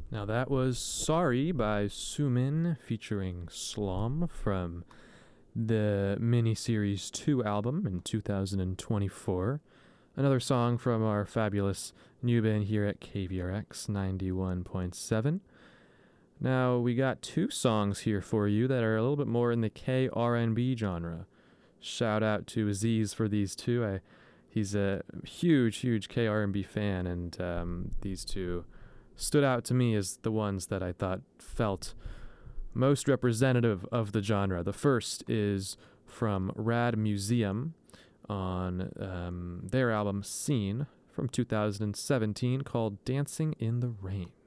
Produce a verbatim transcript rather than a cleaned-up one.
Now that was Sorry by Sumin featuring Slom from the miniseries two album in two thousand twenty-four. Another song from our fabulous new band here at K V R X ninety-one point seven. Now we got two songs here for you that are a little bit more in the K R and B genre. Shout out to Aziz for these two. I, he's a huge, huge K R and B fan, and um, these two stood out to me as the ones that I thought felt most representative of the genre. The first is from Rad Museum on um, their album Scene from two thousand seventeen called Dancing in the Rain.